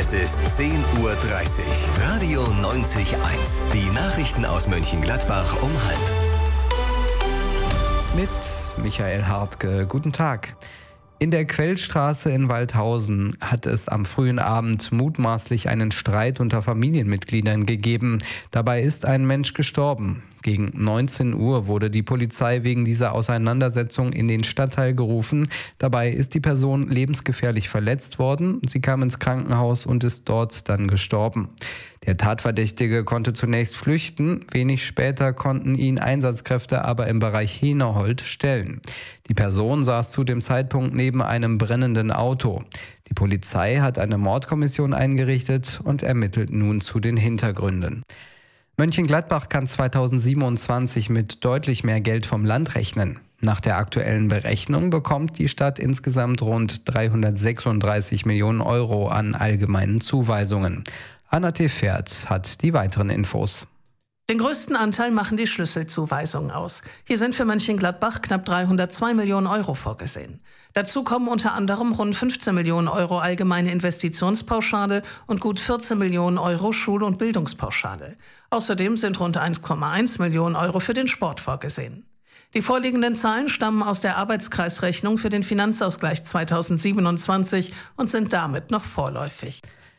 Es ist 10:30 Uhr. Radio 90.1. Die Nachrichten aus Mönchengladbach um 12:30. Mit Michael Hartke. Guten Tag. In der Quellstraße in Waldhausen hat es am frühen Abend mutmaßlich einen Streit unter Familienmitgliedern gegeben. Dabei ist ein Mensch gestorben. Gegen 19 Uhr wurde die Polizei wegen dieser Auseinandersetzung in den Stadtteil gerufen. Dabei ist die Person lebensgefährlich verletzt worden. Sie kam ins Krankenhaus und ist dort dann gestorben. Der Tatverdächtige konnte zunächst flüchten. Wenig später konnten ihn Einsatzkräfte aber im Bereich Henerholt stellen. Die Person saß zu dem Zeitpunkt neben einem brennenden Auto. Die Polizei hat eine Mordkommission eingerichtet und ermittelt nun zu den Hintergründen. Mönchengladbach kann 2027 mit deutlich mehr Geld vom Land rechnen. Nach der aktuellen Berechnung bekommt die Stadt insgesamt rund 336 Millionen Euro an allgemeinen Zuweisungen. Anna Tefert hat die weiteren Infos. Den größten Anteil machen die Schlüsselzuweisungen aus. Hier sind für Mönchengladbach knapp 302 Millionen Euro vorgesehen. Dazu kommen unter anderem rund 15 Millionen Euro allgemeine Investitionspauschale und gut 14 Millionen Euro Schul- und Bildungspauschale. Außerdem sind rund 1,1 Millionen Euro für den Sport vorgesehen. Die vorliegenden Zahlen stammen aus der Arbeitskreisrechnung für den Finanzausgleich 2027 und sind damit noch vorläufig.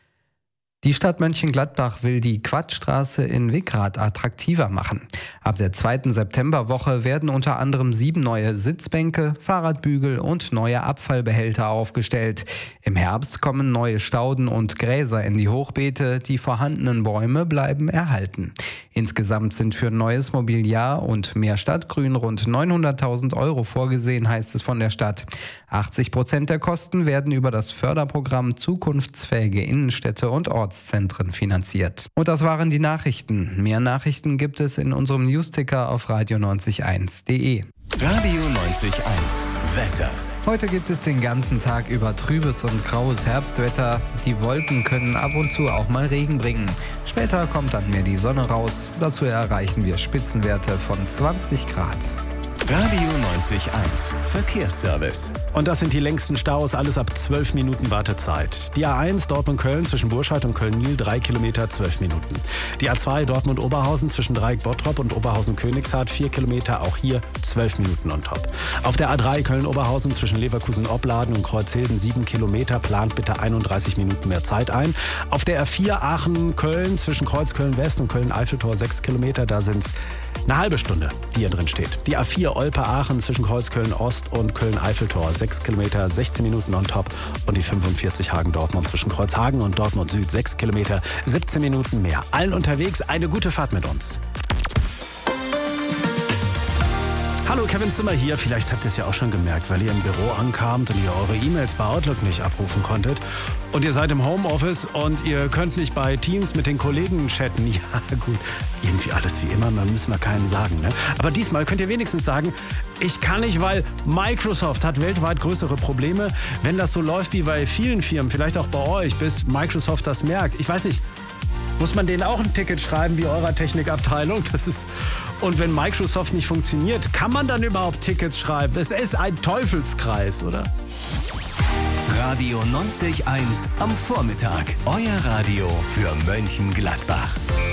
Die Stadt Mönchengladbach will die Quadstraße in Wickrath attraktiver machen. Ab der 2. Septemberwoche werden unter anderem 7 neue Sitzbänke, Fahrradbügel und neue Abfallbehälter aufgestellt. Im Herbst kommen neue Stauden und Gräser in die Hochbeete. Die vorhandenen Bäume bleiben erhalten. Insgesamt sind für neues Mobiliar und mehr Stadtgrün rund 900.000 Euro vorgesehen, heißt es von der Stadt. 80% der Kosten werden über das Förderprogramm Zukunftsfähige Innenstädte und Ortszentren finanziert. Und das waren die Nachrichten. Mehr Nachrichten gibt es in unserem Newsticker auf radio901.de. Radio 90.1. Wetter. Heute gibt es den ganzen Tag über trübes und graues Herbstwetter. Die Wolken können ab und zu auch mal Regen bringen. Später kommt dann mehr die Sonne raus. Dazu erreichen wir Spitzenwerte von 20 Grad. Radio 90.1. Verkehrsservice. Und das sind die längsten Staus, alles ab 12 Minuten Wartezeit. Die A1 Dortmund-Köln zwischen Burscheid und Köln-Niel 3 Kilometer, 12 Minuten. Die A2 Dortmund-Oberhausen zwischen Dreieck-Bottrop und Oberhausen-Königshardt 4 Kilometer, auch hier 12 Minuten on top. Auf der A3 Köln-Oberhausen zwischen Leverkusen-Opladen und Kreuzhilden 7 Kilometer, plant bitte 31 Minuten mehr Zeit ein. Auf der A4 Aachen-Köln zwischen Kreuzköln-West und Köln-Eiffeltor 6 Kilometer, da sind es eine halbe Stunde, die hier drin steht. Die A4 Olpe-Aachen zwischen Kreuzköln-Ost und Köln-Eiffeltor 6 Kilometer, 16 Minuten on top. Und die 45 Hagen-Dortmund zwischen Kreuzhagen und Dortmund Süd 6 Kilometer, 17 Minuten mehr. Allen unterwegs eine gute Fahrt mit uns. Hallo, Kevin Zimmer hier. Vielleicht habt ihr es ja auch schon gemerkt, weil ihr im Büro ankamt und ihr eure E-Mails bei Outlook nicht abrufen konntet. Und ihr seid im Homeoffice und ihr könnt nicht bei Teams mit den Kollegen chatten. Ja gut, irgendwie alles wie immer, man müssen wir keinen sagen. Ne? Aber diesmal könnt ihr wenigstens sagen, ich kann nicht, weil Microsoft hat weltweit größere Probleme. Wenn das so läuft wie bei vielen Firmen, vielleicht auch bei euch, bis Microsoft das merkt. Ich weiß nicht, muss man denen auch ein Ticket schreiben wie eurer Technikabteilung? Und wenn Microsoft nicht funktioniert, kann man dann überhaupt Tickets schreiben? Es ist ein Teufelskreis, oder? Radio 90.1 am Vormittag. Euer Radio für Mönchengladbach.